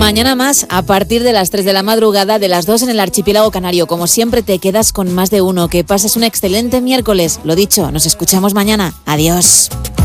Mañana más, a partir de las 3 de la madrugada, de las 2 en el archipiélago canario. Como siempre, te quedas con Más de Uno. Que pases un excelente miércoles. Lo dicho, nos escuchamos mañana. Adiós.